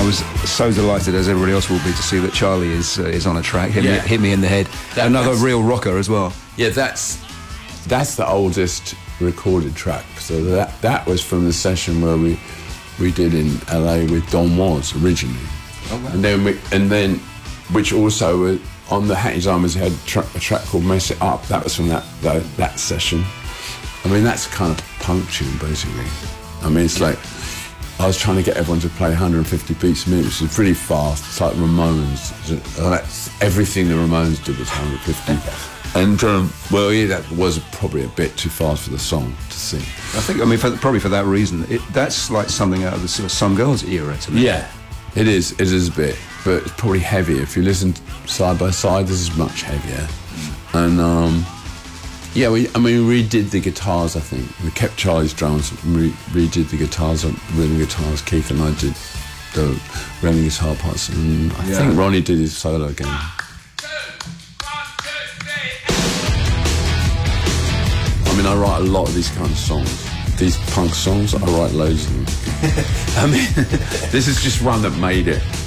was so delighted, as everybody else will be, to see that Charlie is on a track. Hit me in the head. Another real rocker as well. Yeah, that's the oldest recorded track. So that was from the session where we did in LA with Don Was originally. Oh, wow. And then which also on the Hattie's Armies had a track called Mess It Up. That was from that session. I mean, that's a kind of punk tune, basically. I mean, it's like I was trying to get everyone to play 150 beats a minute, which is pretty fast. It's like Ramones. That's everything the Ramones did was 150. And, that was probably a bit too fast for the song to sing. I think, probably for that reason, that's like something out of the sort of Some Girls era to me. Yeah, it is a bit, but it's probably heavier. If you listen side by side, this is much heavier. And, we redid the guitars, I think. We kept Charlie's drums, redid the guitars, rhythm guitars. Keith and I did the rhythm guitar parts, and I think Ronnie did his solo again. I mean, I write a lot of these kind of songs. These punk songs, I write loads of them. I mean, this is just one that made it.